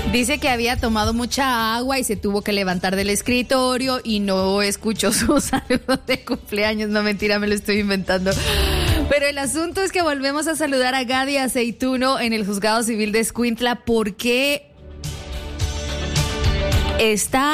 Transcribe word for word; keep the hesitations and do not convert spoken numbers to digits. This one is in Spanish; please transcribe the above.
Dice que había tomado mucha agua y se tuvo que levantar del escritorio y no escuchó su saludo de cumpleaños. No, mentira, me lo estoy inventando. Pero el asunto es que volvemos a saludar a Gadi Aceituno en el Juzgado Civil de Escuintla porque está